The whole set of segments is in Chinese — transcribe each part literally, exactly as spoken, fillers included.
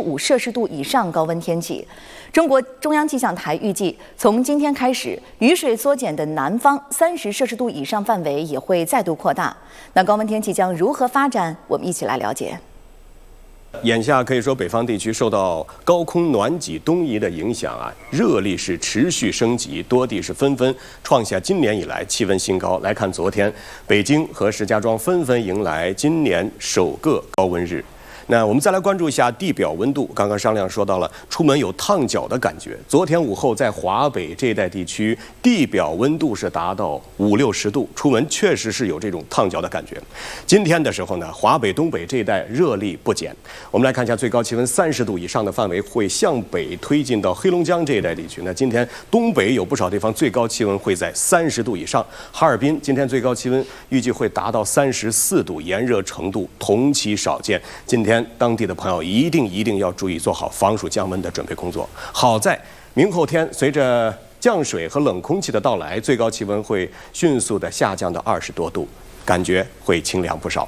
五摄氏度以上高温天气。中国中央气象台预计，从今天开始，雨水缩减的南方三十摄氏度以上范围也会再度扩大。那高温天气将如何发展？我们一起来了解。 眼下可以说，北方地区受到高空暖挤东移的影响啊，热力是持续升级，多地是纷纷创下今年以来气温新高。来看昨天，北京和石家庄纷纷迎来今年首个高温日。 那我们再来关注一下地表温度。刚刚商量说到了，出门有烫脚的感觉。昨天午后在华北这一带地区，地表温度是达到五六十度，出门确实是有这种烫脚的感觉。今天的时候呢，华北、东北这一带热力不减。我们来看一下最高气温三十度以上的范围会向北推进到黑龙江这一带地区。那今天东北有不少地方最高气温会在三十度以上。哈尔滨今天最高气温预计会达到三十四度，炎热程度同期少见。今天 当地的朋友一定一定要注意做好防暑降温的准备工作。好在明后天随着降水和冷空气的到来，最高气温会迅速的下降到二十多度，感觉会清凉不少。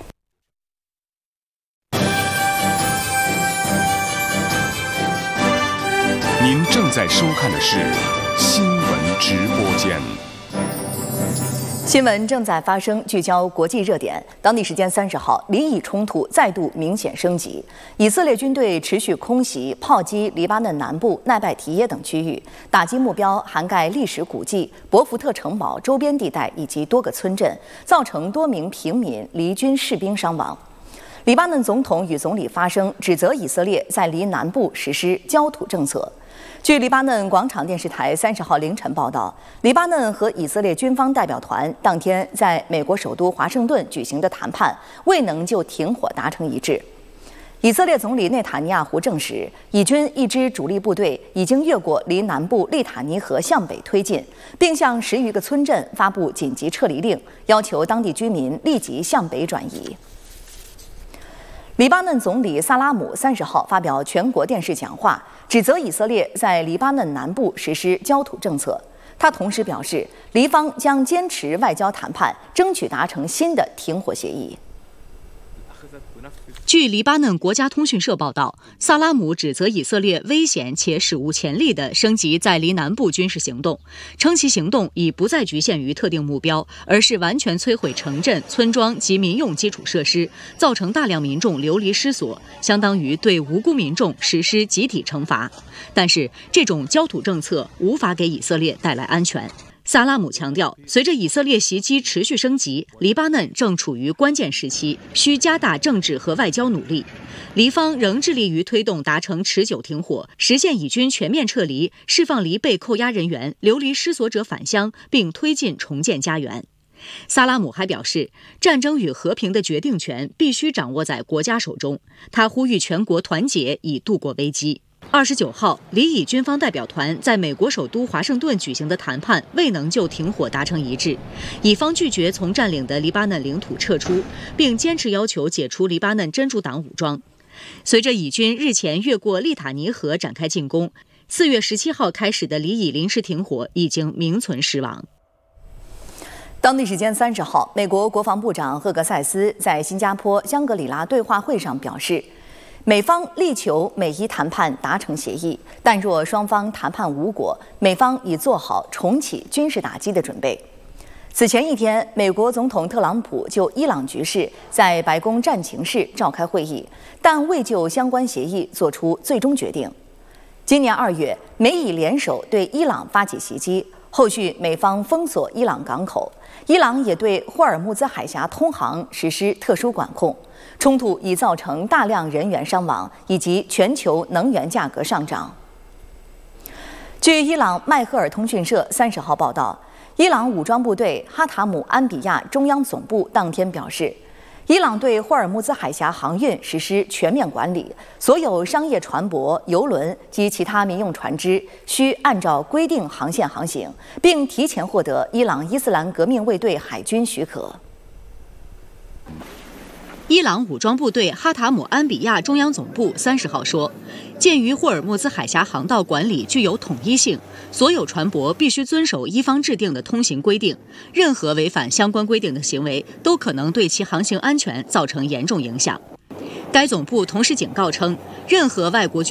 您正在收看的是新闻直播间。 新闻正在发生，聚焦国际热点。当地时间三十号，黎以冲突再度明显升级，以色列军队持续空袭、炮击黎巴嫩南部奈拜提耶等区域，打击目标涵盖历史古迹、博福特城堡周边地带以及多个村镇，造成多名平民、黎军士兵伤亡。黎巴嫩总统与总理发声，指责以色列在黎南部实施焦土政策。 据黎巴嫩广场电视台三十号凌晨报道，黎巴嫩和以色列军方代表团当天在美国首都华盛顿举行的谈判未能就停火达成一致。以色列总理内塔尼亚胡证实，以军一支主力部队已经越过黎南部利塔尼河向北推进，并向十余个村镇发布紧急撤离令，要求当地居民立即向北转移。 黎巴嫩总理萨拉姆三十号发表全国电视讲话，指责以色列在黎巴嫩南部实施焦土政策。他同时表示，黎方将坚持外交谈判，争取达成新的停火协议。 据黎巴嫩国家通讯社报道，萨拉姆指责以色列危险且史无前例地升级在黎南部军事行动，称其行动已不再局限于特定目标，而是完全摧毁城镇、村庄及民用基础设施，造成大量民众流离失所，相当于对无辜民众实施集体惩罚。但是，这种焦土政策无法给以色列带来安全。 萨拉姆强调，随着以色列袭击持续升级，黎巴嫩正处于关键时期，需加大政治和外交努力。黎方仍致力于推动达成持久停火，实现以军全面撤离，释放黎被扣押人员、流离失所者返乡，并推进重建家园。萨拉姆还表示，战争与和平的决定权必须掌握在国家手中。他呼吁全国团结，以度过危机。 二十九号，黎以军方代表团在美国首都华盛顿举行的谈判未能就停火达成一致，以方拒绝从占领的黎巴嫩领土撤出，并坚持要求解除黎巴嫩真主党武装。随着以军日前越过利塔尼河展开进攻，四月十七号开始的黎以临时停火已经名存实亡。 当地时间三十号，美国国防部长赫格塞斯在新加坡香格里拉对话会上表示， 美方力求美伊谈判达成协议，但若双方谈判无果，美方已做好重启军事打击的准备。此前一天，美国总统特朗普就伊朗局势在白宫战情室召开会议，但未就相关协议做出最终决定。今年二月，美以联手对伊朗发起袭击，后续美方封锁伊朗港口，伊朗也对霍尔木兹海峡通航实施特殊管控。 冲突已造成大量人员伤亡，以及全球能源价格上涨。据伊朗迈赫尔通讯社三十号报道，伊朗武装部队哈塔姆安比亚中央总部当天表示，伊朗对霍尔木兹海峡航运实施全面管理，所有商业船舶、邮轮及其他民用船只需按照规定航线航行，并提前获得伊朗伊斯兰革命卫队海军许可。 伊朗武装部队哈塔姆安比亚中央总部三十号说，鉴于霍尔木兹海峡航道管理具有统一性，所有船舶必须遵守伊方制定的通行规定，任何违反相关规定的行为都可能对其航行安全造成严重影响。该总部同时警告称，任何外国军